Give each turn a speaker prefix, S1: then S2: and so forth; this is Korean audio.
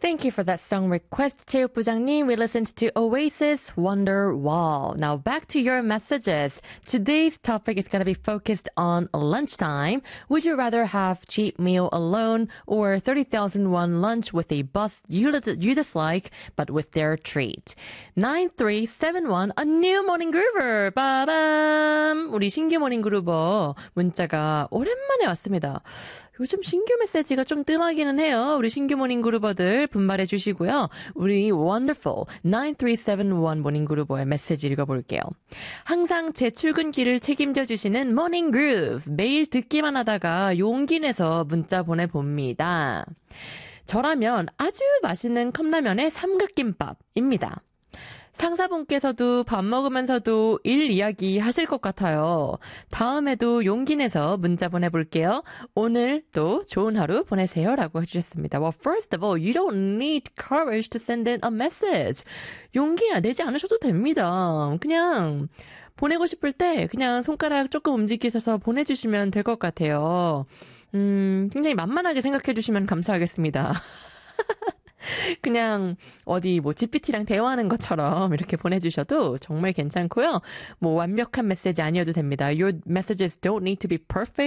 S1: Thank you for that song request, 체육 부장님. We listened to Oasis, Wonderwall. Now back to your messages. Today's topic is going to be focused on lunchtime. Would you rather have cheap meal alone or 30,000 won lunch with a boss you dislike but with their treat? 9371, a new morning groover. 빠밤. 우리 신규 모닝 그루버 문자가 오랜만에 왔습니다. 요즘 신규 메시지가 좀 뜸하기는 해요. 우리 신규 모닝 그루버들 분발해 주시고요. 우리 wonderful 9371 모닝 그루버의 메시지 읽어볼게요. 항상 제 출근길을 책임져 주시는 모닝 그루브. 매일 듣기만 하다가 용기 내서 문자 보내봅니다. 저라면 아주 맛있는 컵라면의 삼각김밥입니다. 상사분께서도 밥 먹으면서도 일 이야기 하실 것 같아요. 다음에도 용기 내서 문자 보내볼게요. 오늘도 좋은 하루 보내세요. 라고 해주셨습니다. Well, first of all, you don't need courage to send in a message. 용기 내지 않으셔도 됩니다. 그냥 보내고 싶을 때 그냥 손가락 조금 움직이셔서 보내주시면 될 것 같아요. 굉장히 만만하게 생각해 주시면 감사하겠습니다. 그냥 어디 뭐 GPT랑 대화하는 것처럼 이렇게 보내주셔도 정말 괜찮고요. 뭐 완벽한 메시지 아니어도 됩니다. Your messages don't need to be perfect.